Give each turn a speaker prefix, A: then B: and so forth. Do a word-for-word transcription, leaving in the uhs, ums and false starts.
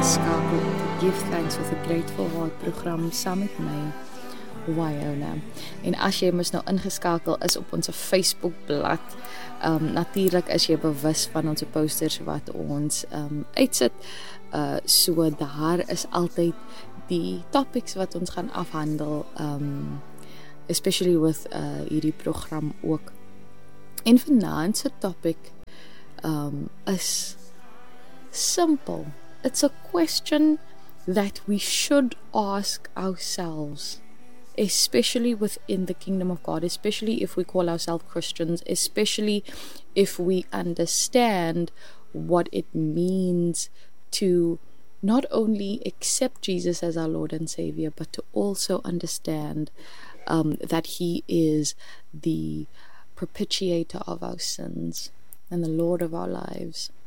A: ingeskakel op die Give Thanks with a Grateful Heart program saam met my, Wyona. En as jy mos nou ingeskakel is op ons Facebookblad, um, natuurlik is jy bewus van ons posters wat ons um, uitsit, uh, so daar is altyd die topics wat ons gaan afhandel, um, especially with uh, hierdie program ook. En vanaand se topic um, is simple. It's a question that we should ask ourselves, especially within the kingdom of God, especially if we call ourselves Christians, especially if we understand what it means to not only accept Jesus as our Lord and Savior, but to also understand um, that He is the propitiator of our sins and the Lord of our lives.